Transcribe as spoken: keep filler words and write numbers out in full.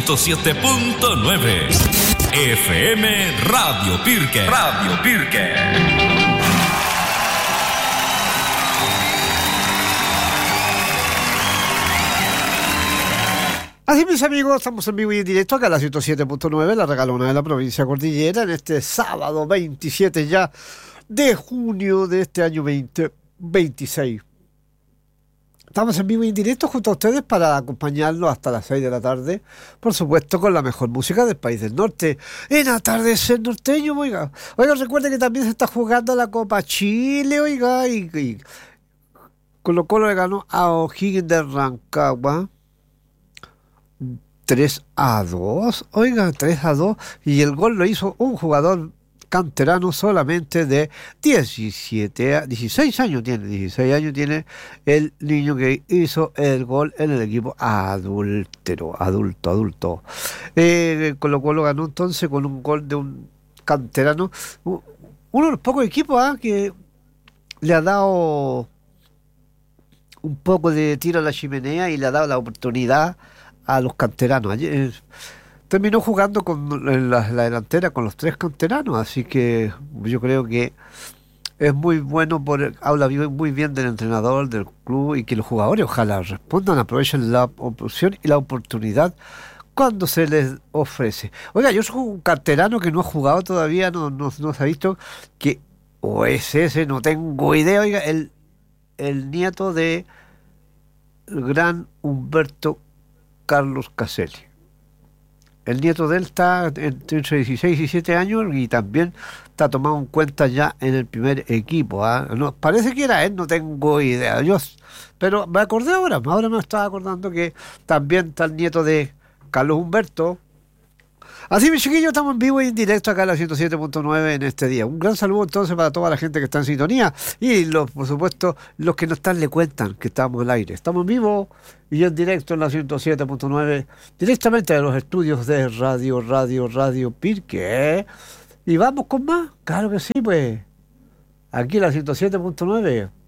ciento siete punto nueve. F M Radio Pirque. Radio Pirque. Así, mis amigos, estamos en vivo y en directo acá a la ciento siete punto nueve, la regalona de la provincia Cordillera, en este sábado veintisiete ya de junio de este año veinte veintiséis. Estamos en vivo y en directo junto a ustedes para acompañarlos hasta las seis de la tarde, por supuesto con la mejor música del país del norte, en Atardecer Norteño, oiga. Oiga, recuerden que también se está jugando la Copa Chile, oiga, y, y Colo Colo le ganó a O'Higgins de Rancagua tres a dos, oiga, tres a dos, y el gol lo hizo un jugador canterano solamente de diecisiete, dieciséis años tiene, dieciséis años tiene el niño que hizo el gol en el equipo adúltero, adulto, adulto. Eh, Colo Colo ganó entonces con un gol de un canterano, uno de los pocos equipos ¿eh? que le ha dado un poco de tiro a la chimenea y le ha dado la oportunidad a los canteranos. Ayer, eh, terminó jugando con la, la delantera con los tres canteranos, así que yo creo que es muy bueno, por habla muy bien del entrenador, del club, y que los jugadores ojalá respondan, aprovechen la opción y la oportunidad cuando se les ofrece. Oiga, yo soy un canterano que no ha jugado todavía, no, no, no se ha visto, que o es ese, no tengo idea, oiga, el, el nieto de el gran Humberto Carlos Caselli. El nieto de él está entre dieciséis y diecisiete años y también está tomado en cuenta ya en el primer equipo. ¿eh? No, parece que era él, no tengo idea. Yo, pero me acordé ahora, ahora me estaba acordando que también está el nieto de Carlos Humberto. Así, mis chiquillos, estamos en vivo y en directo acá en la ciento siete punto nueve en este día. Un gran saludo entonces para toda la gente que está en sintonía y, los, por supuesto, los que no están le cuentan que estamos al aire. Estamos en vivo y en directo en la ciento siete punto nueve, directamente de los estudios de Radio, Radio, Radio Pirque. ¿eh? Y vamos con más, claro que sí, pues. Aquí en la ciento siete punto nueve.